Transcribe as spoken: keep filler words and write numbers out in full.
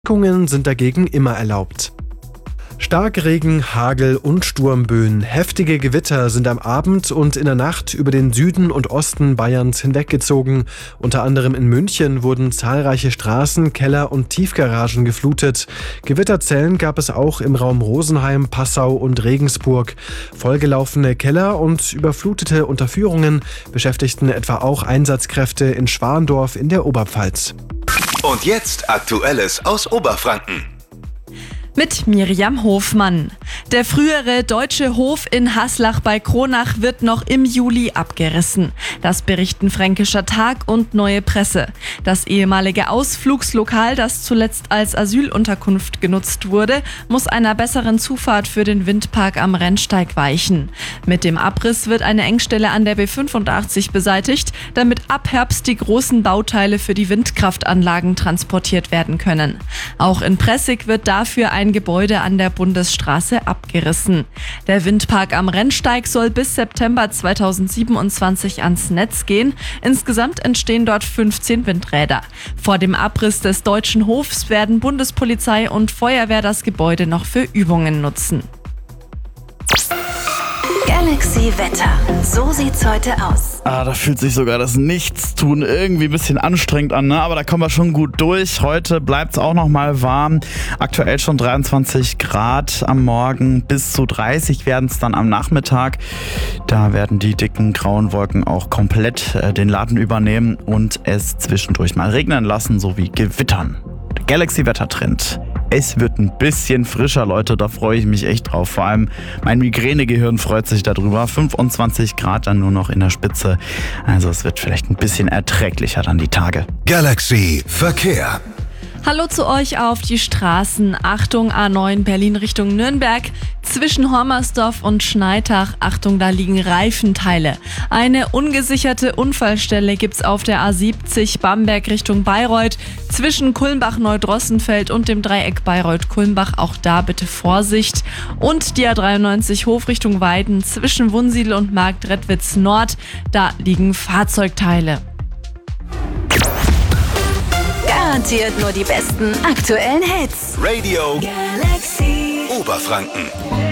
Beschränkungen sind dagegen immer erlaubt. Starkregen, Hagel und Sturmböen. Heftige Gewitter sind am Abend und in der Nacht über den Süden und Osten Bayerns hinweggezogen. Unter anderem in München wurden zahlreiche Straßen, Keller und Tiefgaragen geflutet. Gewitterzellen gab es auch im Raum Rosenheim, Passau und Regensburg. Vollgelaufene Keller und überflutete Unterführungen beschäftigten etwa auch Einsatzkräfte in Schwandorf in der Oberpfalz. Und jetzt Aktuelles aus Oberfranken. Mit Miriam Hofmann. Der frühere deutsche Hof in Haslach bei Kronach wird noch im Juli abgerissen. Das berichten Fränkischer Tag und Neue Presse. Das ehemalige Ausflugslokal, das zuletzt als Asylunterkunft genutzt wurde, muss einer besseren Zufahrt für den Windpark am Rennsteig weichen. Mit dem Abriss wird eine Engstelle an der B fünfundachtzig beseitigt, damit ab Herbst die großen Bauteile für die Windkraftanlagen transportiert werden können. Auch in Pressig wird dafür ein ein Gebäude an der Bundesstraße abgerissen. Der Windpark am Rennsteig soll bis September zweitausendsiebenundzwanzig ans Netz gehen. Insgesamt entstehen dort fünfzehn Windräder. Vor dem Abriss des Deutschen Hofs werden Bundespolizei und Feuerwehr das Gebäude noch für Übungen nutzen. Galaxy Wetter. So sieht's heute aus. Ah, da fühlt sich sogar das Nichtstun irgendwie ein bisschen anstrengend an, ne? Aber da kommen wir schon gut durch. Heute bleibt es auch noch mal warm. Aktuell schon dreiundzwanzig Grad am Morgen. Bis zu dreißig werden es dann am Nachmittag. Da werden die dicken grauen Wolken auch komplett äh, den Laden übernehmen und es zwischendurch mal regnen lassen sowie gewittern. Der Galaxy-Wetter-Trend. Es wird ein bisschen frischer, Leute, da freue ich mich echt drauf. Vor allem mein Migränegehirn freut sich darüber. fünfundzwanzig Grad dann nur noch in der Spitze. Also es wird vielleicht ein bisschen erträglicher dann die Tage. Galaxy Verkehr. Hallo zu euch auf die Straßen. Achtung, A neun Berlin Richtung Nürnberg. Zwischen Hormersdorf und Schneitach, Achtung, da liegen Reifenteile. Eine ungesicherte Unfallstelle gibt's auf der A siebzig Bamberg Richtung Bayreuth. Zwischen Kulmbach-Neudrossenfeld und dem Dreieck Bayreuth-Kulmbach, auch da bitte Vorsicht. Und die A dreiundneunzig Hof Richtung Weiden zwischen Wunsiedel und Marktredwitz Nord, da liegen Fahrzeugteile. Garantiert nur die besten aktuellen Hits. Radio Galaxy Oberfranken.